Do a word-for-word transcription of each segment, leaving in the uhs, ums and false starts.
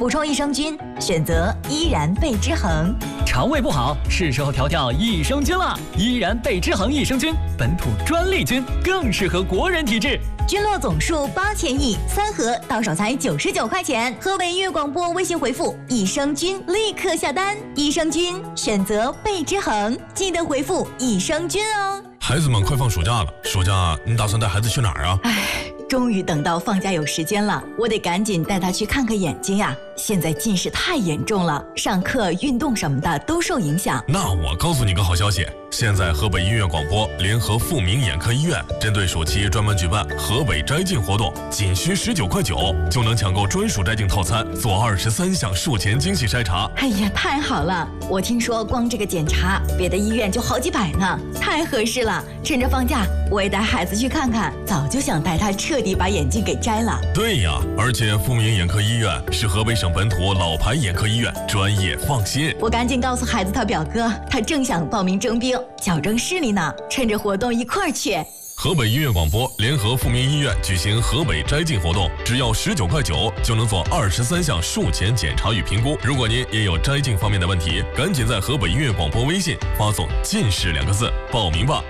补充益生菌，选择依然贝之恒。 肠胃不好，是时候调调益生菌了。依然贝之恒益生菌，本土专利菌，更适合国人体质。 菌落总数八千亿，三盒到手才九十九块钱。河北音乐广播微信回复益生菌，立刻下单。益生菌选择贝之恒，记得回复益生菌哦。 孩子们快放暑假了，暑假你打算带孩子去哪儿啊？ 唉，终于等到放假有时间了，我得赶紧带他去看看眼睛呀。现在近视太严重了，上课、运动什么的都受影响。 那我告诉你个好消息，现在河北音乐广播联合富民眼科医院，针对暑期专门举办河北摘镜活动，仅需十九块九就能抢购专属摘镜套餐，做二十三项术前精细筛查。 哎呀，太好了！我听说光这个检查，别的医院就好几百呢，太合适了。趁着放假，我也带孩子去看看，早就想带他彻底把眼镜给摘了。 对呀，而且富民眼科医院是河北省本土老牌眼科医院，专业放心。 我赶紧告诉孩子他表哥，他正想报名征兵，矫正视力呢，趁着活动一块儿去。 河北音乐广播联合富民医院举行河北摘镜活动，只要十九块九就能做二十三项术前检查与评估。如果您也有摘镜方面的问题，赶紧在河北音乐广播微信发送近视两个字报名吧。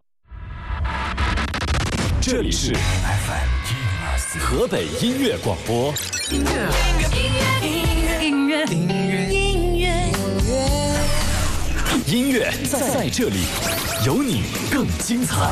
这里是 F M 河北音乐广播。音乐，音乐，音乐，音乐，音乐，音乐在在这里，有你更精彩。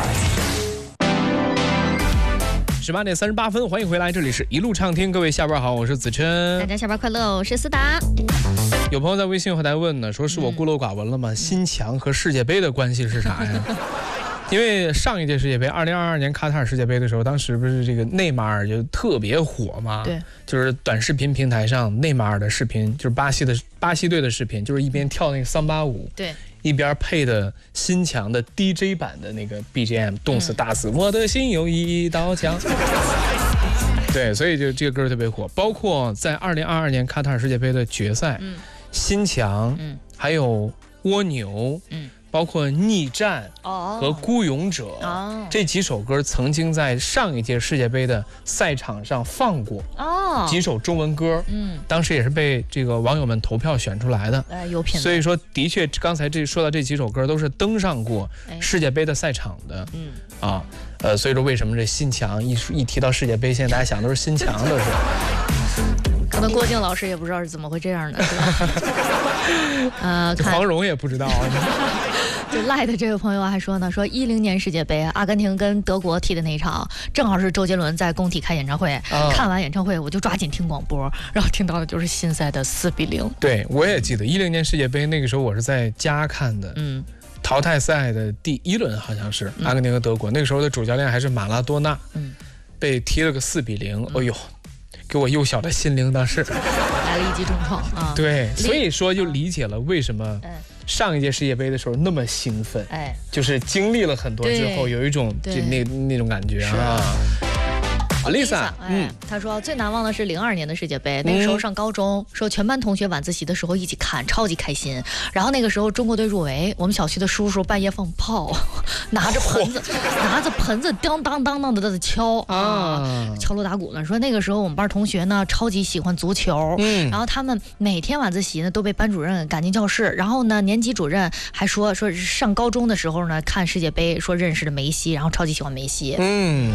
十八点三十八分，欢迎回来，这里是一路畅听，各位下班好，我是子琛。 大家下班快乐，我是思达。 有朋友在微信后台问呢，说是我孤陋寡闻了吗？嗯、新强和世界杯的关系是啥呀？因为上一届世界杯，二零二二年卡塔尔世界杯的时候，当时不是这个内马尔就特别火嘛？对，就是短视频平台上内马尔的视频，就是巴西的巴西队的视频，就是一边跳那个桑巴舞，对，一边配的新强的 D J 版的那个 B G M， 冻死打死，嗯、我的心有一道墙。对，所以就这个歌特别火。包括在二零二二年卡塔尔世界杯的决赛，嗯、新强，嗯、还有蜗牛，嗯。包括逆战和孤勇者、哦、这几首歌曾经在上一届世界杯的赛场上放过、哦、几首中文歌，嗯，当时也是被这个网友们投票选出来的，哎，有品。所以说，的确，刚才这说到这几首歌都是登上过世界杯的赛场的，嗯啊，呃，所以说为什么这新强一一提到世界杯，现在大家想都是新强的是。 可能郭靖老师也不知道是怎么会这样的，是吧？呃， 黄蓉也不知道。 就赖的这位朋友还说呢，说一零年世界杯，阿根廷跟德国踢的那一场，正好是周杰伦在工体开演唱会，啊、看完演唱会我就抓紧听广播，然后听到的就是新赛的四比零。 对，我也记得一零年世界杯那个时候我是在家看的，嗯，淘汰赛的第一轮好像是、嗯、阿根廷和德国，那个时候的主教练还是马拉多纳，嗯，被踢了个四比零，哎呦。给我幼小的心灵当时来了一记重创啊！ 对，所以说就理解了为什么上一届世界杯的时候那么兴奋，哎，就是经历了很多之后，有一种就那那种感觉啊。Lisa， 嗯，他说最难忘的是零二年的世界杯，那个时候上高中，说全班同学晚自习的时候一起看，超级开心。然后那个时候中国队入围，我们小区的叔叔半夜放炮，拿着盆子，拿着盆子当当当当的在敲啊，敲锣打鼓呢。说那个时候我们班同学呢超级喜欢足球，嗯，然后他们每天晚自习呢都被班主任赶进教室，然后呢年级主任还说说上高中的时候呢看世界杯，说认识的梅西，然后超级喜欢梅西，嗯。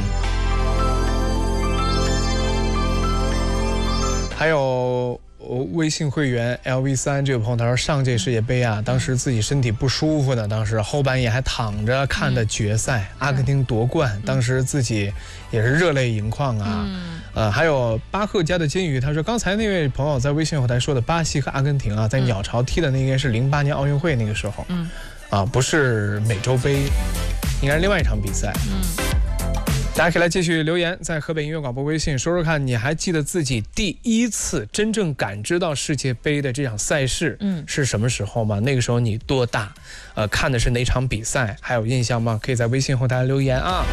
还有微信会员 L V 三这个朋友他说上届世界杯啊，当时自己身体不舒服呢，当时后半夜还躺着看的决赛，嗯、阿根廷夺冠，嗯、当时自己也是热泪盈眶啊。嗯、呃，还有巴赫家的金鱼，他说刚才那位朋友在微信后台说的巴西和阿根廷啊，在鸟巢踢的那应该是零八年奥运会那个时候，嗯，啊，不是美洲杯，应该是另外一场比赛。嗯。大家可以来继续留言，在河北音乐广播微信说说看，你还记得自己第一次真正感知到世界杯的这场赛事，嗯，是什么时候吗？那个时候你多大？呃，看的是哪场比赛？还有印象吗？可以在微信后台留言啊。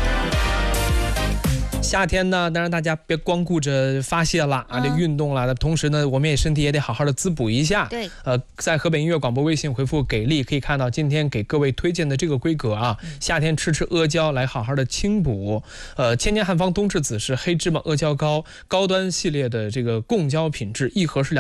夏天呢，当然大家别光顾着发泄了啊，这运动了，同时呢，我们也身体也得好好的滋补一下。对，呃，在河北音乐广播微信回复给力，可以看到今天给各位推荐的这个规格啊，夏天吃吃阿胶来好好的清补。呃，千年汉方冬至子是黑芝麻阿胶糕，高端系列的这个贡胶品质，一盒是两。